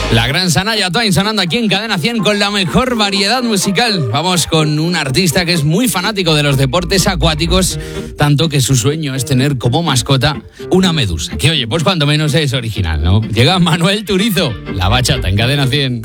La gran Shania Twain sonando aquí en Cadena 100 con la mejor variedad musical. Vamos con un artista que es muy fanático de los deportes acuáticos, tanto que su sueño es tener como mascota una medusa. Que oye, pues cuando menos es original, ¿no? Llega Manuel Turizo, La Bachata en Cadena 100.